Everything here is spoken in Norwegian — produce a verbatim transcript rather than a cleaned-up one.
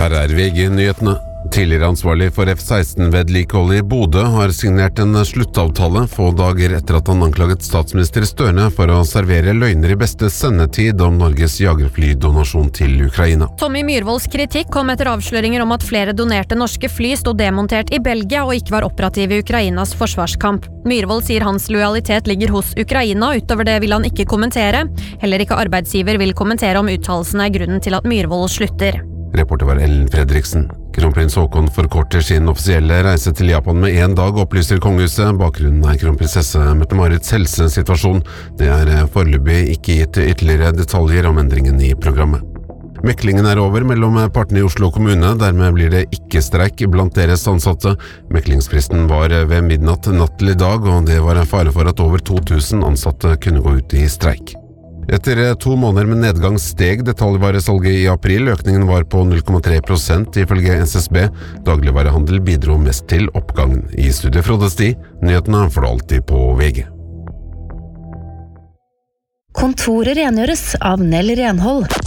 Her er V G-nyhetene. Tidligere ansvarlig for F seksten-vedlikeholdet i Bodø har signert en sluttavtale få dager etter at han anklaget statsminister Støre for å servere løgner i beste sendetid om Norges jagerflydonasjon til Ukraina. Tommy Myrvolds kritikk kom etter avsløringer om at flere donerte norske fly stod demontert i Belgia og ikke var operative i Ukrainas forsvarskamp. Myrvold sier hans lojalitet ligger hos Ukraina, utover det vil han ikke kommentere. Heller ikke arbeidsgiver vil kommentere om uttalelsene er grunnen til at Myrvold slutter. Reporter var Ellen Fredriksen. Kronprins Håkon forkorter sin offisielle reise til Japan med en dag, opplyser kongehuset. Bakgrunnen er kronprinsesse Mette-Marits helsesituasjon. Det er foreløpig ikke gitt ytterligere detaljer om endringen i programmet. Meklingen er over mellom partene i Oslo kommune, dermed blir det ikke streik blant deres ansatte. Meklingsfristen var ved midnatt natt til i dag, og det var en fare for at over to tusen ansatte kunne gå ut i streik. Etter to måneder med nedgang steg detaljvaresalget i april. Økningen var på null komma tre prosent ifølge S S B. Dagligvarehandel bidro mest til oppgangen. I studiet Frode Sti, nyhetene får du alltid på V G. Kontoret rengjøres av Nell Renhold.